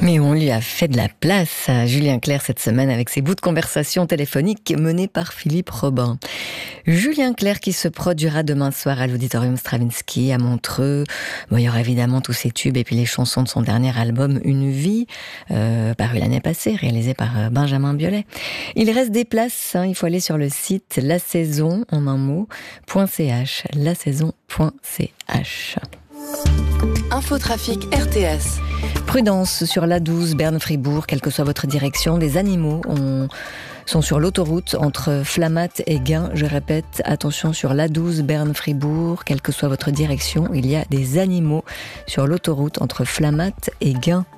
Mais on lui a fait de la place à Julien Clerc cette semaine avec ses bouts de conversation téléphonique menés par Philippe Robin. Julien Clerc qui se produira demain soir à l'Auditorium Stravinsky à Montreux. Bon, il y aura évidemment tous ses tubes et puis les chansons de son dernier album Une vie, paru l'année passée, réalisé par Benjamin Biolay. Il reste des places, il faut aller sur le site lasaison, en un mot, .ch, lasaison.ch. Infotrafic RTS. Prudence sur l'A12 Berne-Fribourg, quelle que soit votre direction. Des animaux sont sur l'autoroute entre Flamatt et Gain. Je répète, attention sur l'A12 Berne-Fribourg, quelle que soit votre direction. Il y a des animaux sur l'autoroute entre Flamatt et Gain.